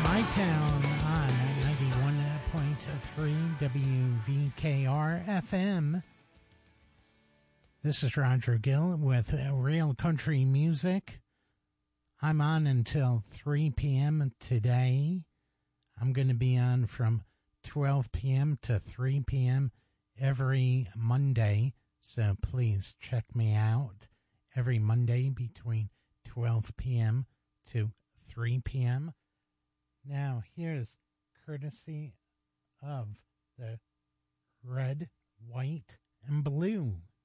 My Town on 91.3 WVKR FM. This is Roger Gill with Real Country Music. I'm on until 3 p.m. today. I'm going to be on from 12 p.m. to 3 p.m. every Monday, so please check me out every Monday between 12 p.m. to 3 p.m. Now, here's courtesy of the Red, White, and Blue.